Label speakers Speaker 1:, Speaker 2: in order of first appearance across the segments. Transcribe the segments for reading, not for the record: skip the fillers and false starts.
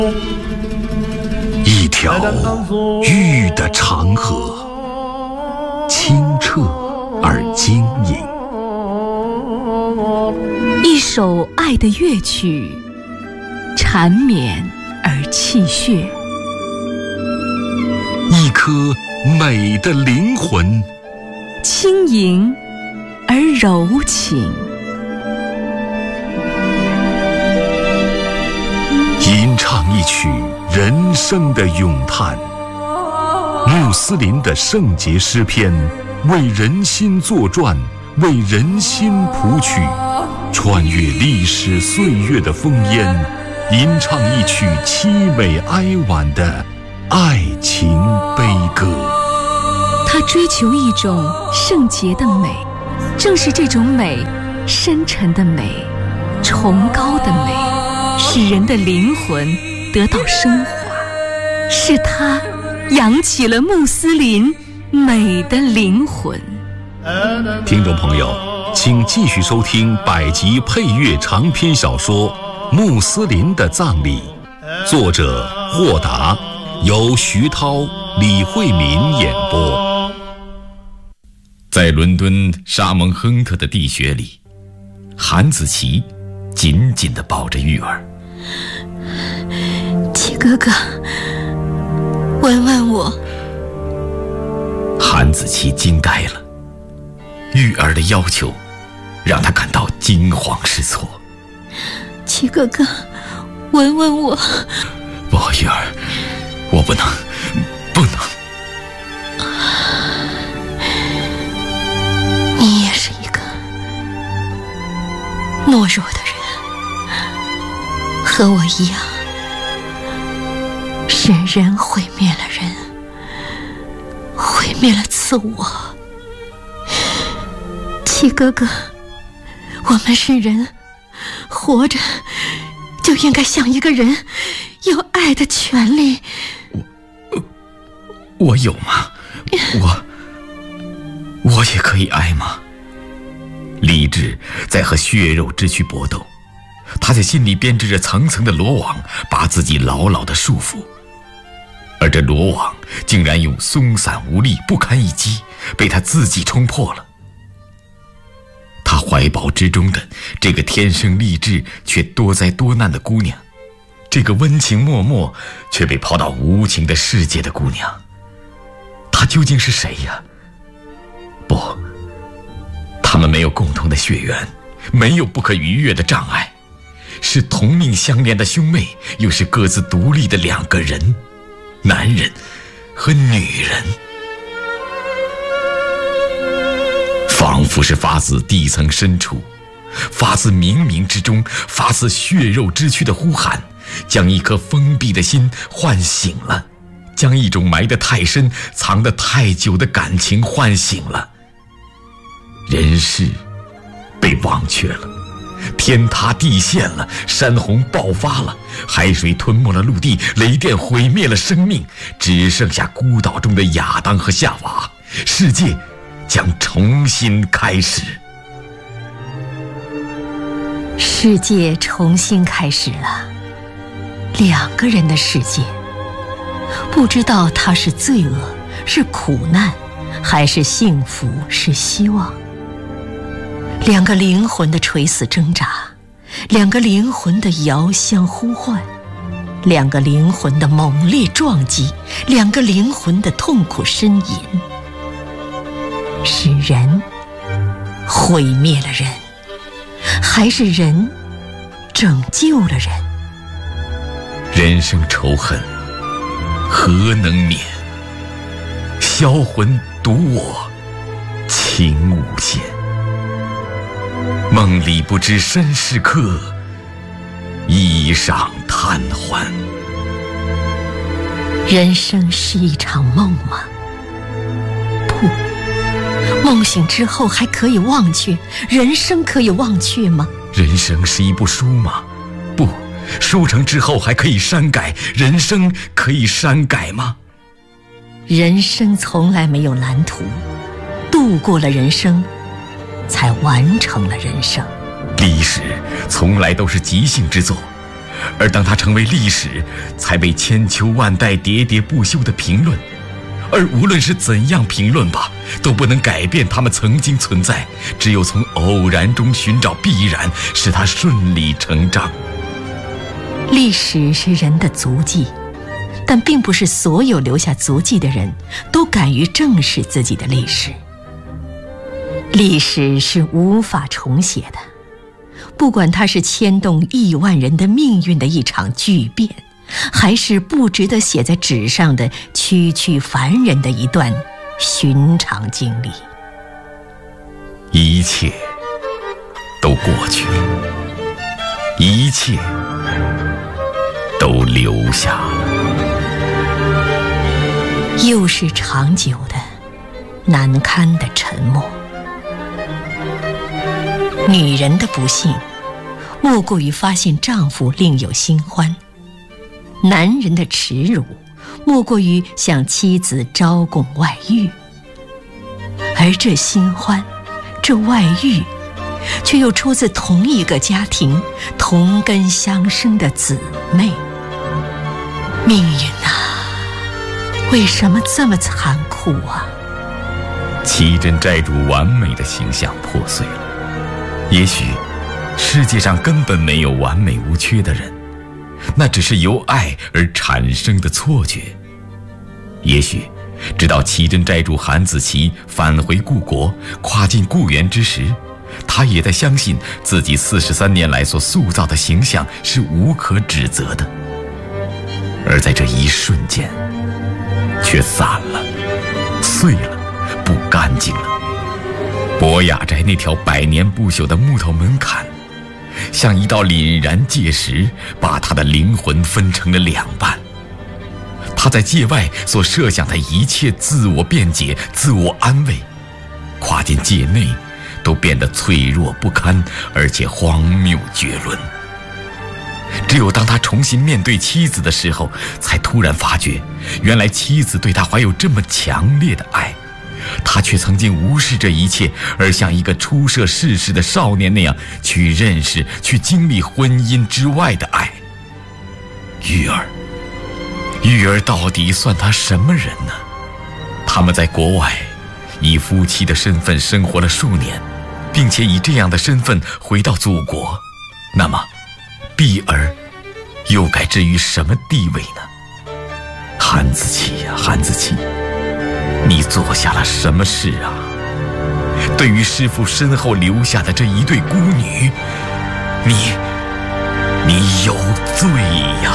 Speaker 1: 一条玉的长河，清澈而晶莹；
Speaker 2: 一首爱的乐曲，缠绵而气血；
Speaker 1: 一颗美的灵魂，
Speaker 2: 轻盈而柔情。
Speaker 1: 吟唱一曲人生的咏叹，穆斯林的圣洁诗篇，为人心作传，为人心谱曲，穿越历史岁月的烽烟，吟唱一曲凄美哀婉的爱情悲歌。
Speaker 2: 他追求一种圣洁的美，正是这种美，深沉的美，崇高的美，使人的灵魂得到升华，是他扬起了穆斯林美的灵魂。
Speaker 1: 听众朋友，请继续收听百集配乐长篇小说《穆斯林的葬礼》，作者霍达，由徐涛、李慧敏演播。
Speaker 3: 在伦敦沙蒙亨特的地穴里，韩子琪紧紧地抱着玉儿。
Speaker 2: 七哥哥，问问我。
Speaker 3: 韩子琪惊呆了，玉儿的要求让他感到惊慌失措。
Speaker 2: 七哥哥，问问我。
Speaker 3: 不，玉儿，我不能。
Speaker 2: 你也是一个懦弱的人，和我一样，是人毁灭了人，毁灭了自我。七哥哥，我们是人，活着就应该像一个人，有爱的权利。
Speaker 3: 我有吗？我也可以爱吗？理智在和血肉之躯搏斗，他在心里编织着层层的罗网，把自己牢牢地束缚，而这罗网竟然用松散无力、不堪一击，被他自己冲破了。他怀抱之中的这个天生丽质却多灾多难的姑娘，这个温情脉脉却被抛到无情的世界的姑娘，她究竟是谁呀？不，他们没有共同的血缘，没有不可逾越的障碍，是同命相连的兄妹，又是各自独立的两个人，男人和女人，仿佛是发自地层深处，发自冥冥之中，发自血肉之躯的呼喊，将一颗封闭的心唤醒了，将一种埋得太深、藏得太久的感情唤醒了。人世被忘却了，天塌地陷了，山洪爆发了，海水吞没了陆地，雷电毁灭了生命，只剩下孤岛中的亚当和夏娃，世界将重新开始。
Speaker 2: 世界重新开始了，两个人的世界，不知道它是罪恶，是苦难，还是幸福，是希望。两个灵魂的垂死挣扎，两个灵魂的遥相呼唤，两个灵魂的猛烈撞击，两个灵魂的痛苦呻吟。是人毁灭了人，还是人拯救了人？
Speaker 3: 人生仇恨何能免？销魂独我情无限。梦里不知身是客，衣裳贪欢。
Speaker 2: 人生是一场梦吗？不，梦醒之后还可以忘却，人生可以忘却吗？
Speaker 3: 人生是一部书吗？不，书成之后还可以删改，人生可以删改吗？
Speaker 2: 人生从来没有蓝图，度过了人生，才完成了人生。
Speaker 3: 历史从来都是即兴之作， 而当它成为历史，才被千秋万代喋喋不休地评论。而无论是怎样评论吧，都不能改变它们曾经存在，只有从偶然中寻找必然，使它顺理成章。
Speaker 2: 历史是人的足迹，但并不是所有留下足迹的人都敢于正视自己的历史。历史是无法重写的，不管它是牵动亿万人的命运的一场巨变，还是不值得写在纸上的区区凡人的一段寻常经历。
Speaker 3: 一切都过去了，一切都留下了。
Speaker 2: 又是长久的难堪的沉默。女人的不幸莫过于发现丈夫另有新欢，男人的耻辱莫过于向妻子招供外遇。而这新欢，这外遇，却又出自同一个家庭，同根相生的姊妹。命运啊，为什么这么残酷啊？
Speaker 3: 齐真斋主完美的形象破碎了。也许世界上根本没有完美无缺的人，那只是由爱而产生的错觉。也许直到齐真斋主韩子琪返回故国，跨进故园之时，他也在相信自己43年来所塑造的形象是无可指责的。而在这一瞬间却散了，碎了，不干净了。博雅斋那条百年不朽的木头门槛，像一道凛然界石，把他的灵魂分成了两半。他在界外所设想的一切自我辩解、自我安慰，跨进界内都变得脆弱不堪，而且荒谬绝伦。只有当他重新面对妻子的时候，才突然发觉，原来妻子对他怀有这么强烈的爱，他却曾经无视这一切，而像一个初涉世事的少年那样去认识、去经历婚姻之外的爱。玉儿到底算他什么人呢？他们在国外以夫妻的身份生活了数年，并且以这样的身份回到祖国，那么碧儿又该置于什么地位呢？韩子琪呀，韩子琪，你做下了什么事啊？对于师父身后留下的这一对孤女，你有罪呀！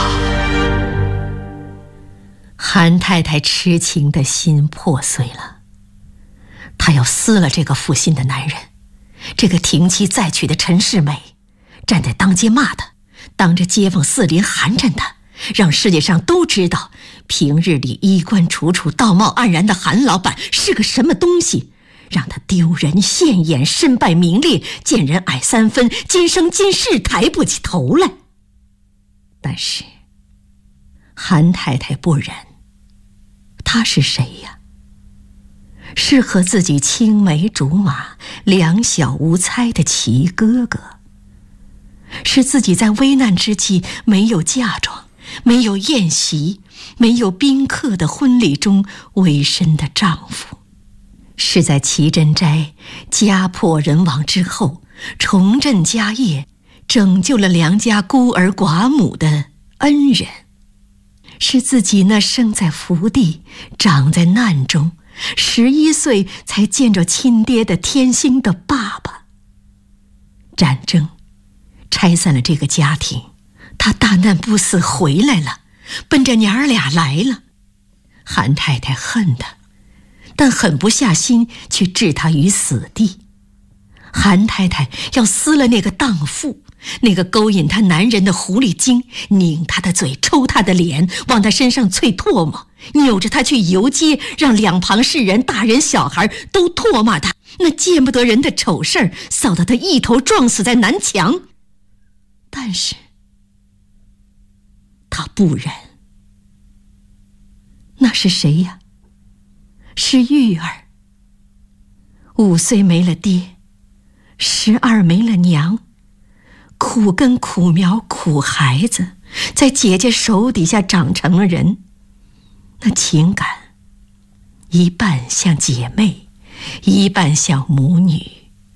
Speaker 2: 韩太太痴情的心破碎了，她要撕了这个负心的男人，这个停妻再娶的陈世美，站在当街骂他，当着街坊四邻寒碜他，让世界上都知道平日里衣冠楚楚、道貌岸然的韩老板是个什么东西，让他丢人现眼、身败名裂、见人矮3分，今生今世抬不起头来。但是韩太太不忍，他是谁呀？是和自己青梅竹马、两小无猜的齐哥哥，是自己在危难之际没有嫁妆、没有宴席、没有宾客的婚礼中委身的丈夫，是在齐真斋家破人亡之后重振家业，拯救了梁家孤儿寡母的恩人，是自己那生在福地、长在难中、11岁才见着亲爹的天星的爸爸。战争拆散了这个家庭，他大难不死回来了，奔着娘儿俩来了。韩太太恨他，但狠不下心去置他于死地。韩太太要撕了那个荡妇，那个勾引她男人的狐狸精，拧他的嘴，抽他的脸，往他身上啐唾沫，扭着他去游街，让两旁世人大人小孩都唾骂他那见不得人的丑事儿，扫得他一头撞死在南墙。但是他不忍。那是谁呀？是玉儿。5岁没了爹，12没了娘， 苦根苦苗苦孩子，在姐姐手底下长成了人，那情感一半像姐妹，一半像母女。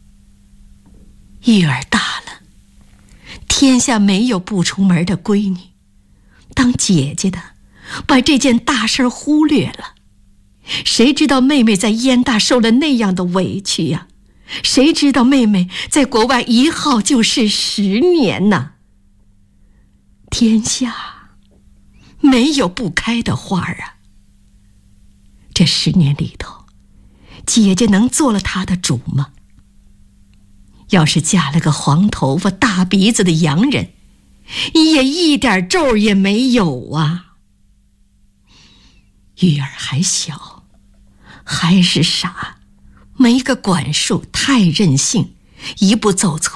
Speaker 2: 玉儿大了，天下没有不出门的闺女，当姐姐的把这件大事忽略了。谁知道妹妹在燕大受了那样的委屈呀？谁知道妹妹在国外一耗就是10年呢？天下没有不开的花啊！这10年里头，姐姐能做了她的主吗？要是嫁了个黄头发大鼻子的洋人，也一点皱也没有啊！玉儿还小，还是傻，没个管束，太任性，一步走错